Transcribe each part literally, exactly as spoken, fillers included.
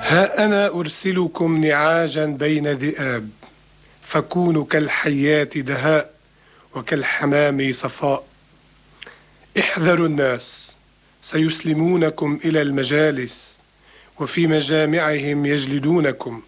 ها أنا أرسلكم نعاجا بين ذئاب، فكونوا كالحيات دهاء وكالحمام صفاء. احذروا الناس، سيسلمونكم إلى المجالس، وفي مجامعهم يجلدونكم،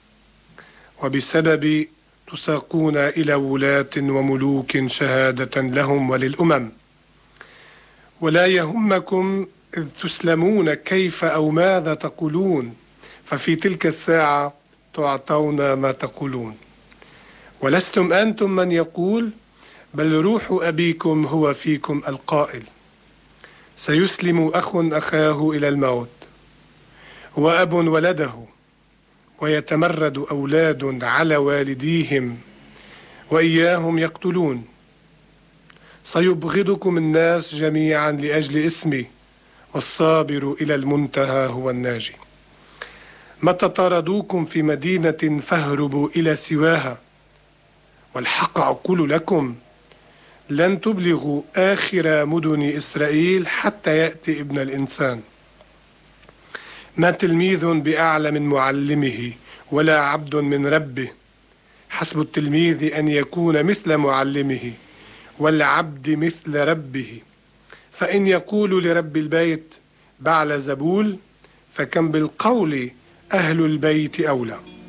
وبسبب تساقون إلى ولاة وملوك شهادة لهم وللأمم. ولا يهمكم إذ تسلمون كيف أو ماذا تقولون، ففي تلك الساعة تعطون ما تقولون. ولستم أنتم من يقول، بل روح أبيكم هو فيكم القائل. سيسلم أخ أخاه إلى الموت، وأب ولده، ويتمرد أولاد على والديهم، وإياهم يقتلون. سيبغضكم الناس جميعا لأجل اسمي، والصابر إلى المنتهى هو الناجي. متى طاردوكم في مدينة فاهربوا إلى سواها. والحق أقول لكم، لن تبلغوا آخر مدن إسرائيل حتى يأتي ابن الإنسان. ما تلميذ بأعلى من معلمه، ولا عبد من ربه. حسب التلميذ أن يكون مثل معلمه، والعبد مثل ربه. فإن يقول لرب البيت بعل زبول، فكم بالقول أهل البيت أولى.